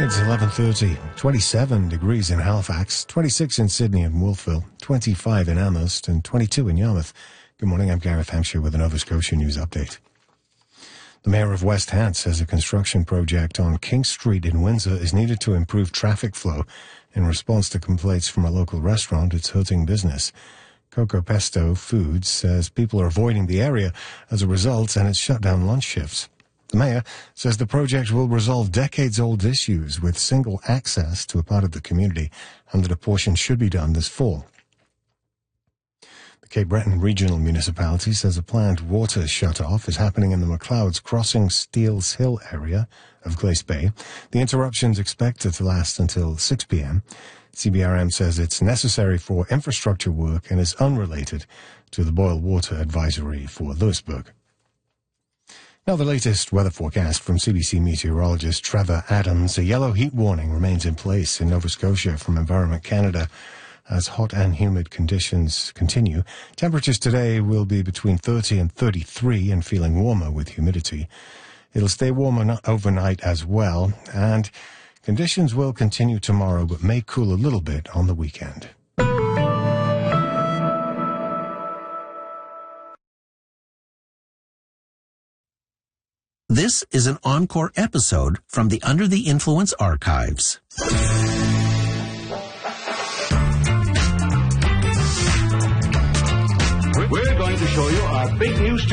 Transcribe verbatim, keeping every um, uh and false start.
It's eleven thirty, twenty-seven degrees in Halifax, twenty-six in Sydney and Wolfville, twenty-five in Amherst, and twenty-two in Yarmouth. Good morning, I'm Gareth Hampshire with a Nova Scotia News Update. The Mayor of West Hants says a construction project on King Street in Windsor is needed to improve traffic flow. In response to complaints from a local restaurant, it's hurting business. Coco Pesto Foods says people are avoiding the area as a result, and it's shut down lunch shifts. The mayor says the project will resolve decades-old issues with single access to a part of the community, and that a portion should be done this fall. The Cape Breton Regional Municipality says a planned water shut-off is happening in the McLeod's Crossing Steels Hill area of Glace Bay. The interruption's expected to last until six p.m. C B R M says it's necessary for infrastructure work and is unrelated to the boil water advisory for Louisbourg. Now the latest weather forecast from C B C meteorologist Trevor Adams. A yellow heat warning remains in place in Nova Scotia from Environment Canada as hot and humid conditions continue. Temperatures today will be between thirty and thirty-three and feeling warmer with humidity. It'll stay warmer overnight as well, and conditions will continue tomorrow but may cool a little bit on the weekend. This is an encore episode from the Under the Influence archives. We're going to show you our big news